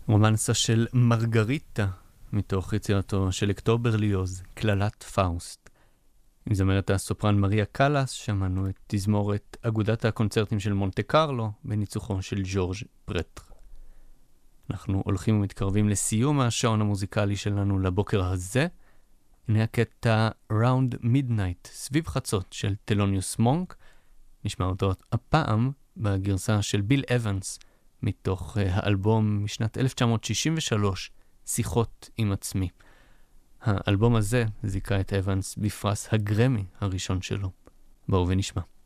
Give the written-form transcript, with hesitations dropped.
רומנסה של מרגריטה, מתוך יצירתו של הקטור ברליוז, כללת פאוסט. עם זמרת הסופרן מריה קלאס, שמענו את תזמורת אגודת הקונצרטים של מונטה קרלו, בניצוחו של ז'ורג' פרטר. אנחנו הולכים ומתקרבים לסיום השעון המוזיקלי שלנו לבוקר הזה. הנה הקטע Round Midnight, סביב חצות של תלוניוס מונק. נשמע אותו הפעם בגרסה של ביל אבנס, מתוך האלבום משנת 1963, שיחות עם עצמי. האלבום הזה זיכה את אבנס בפרס הגרמי הראשון שלו. בואו ונשמע.